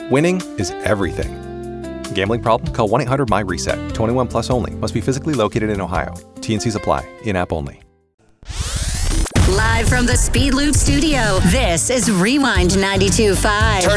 Winning is everything. Gambling problem? Call 1-800-MY-RESET. 21 plus only. Must be physically located in Ohio. T&Cs apply. In-app only. Live from the Speed Loop studio, this is Rewind 92.5.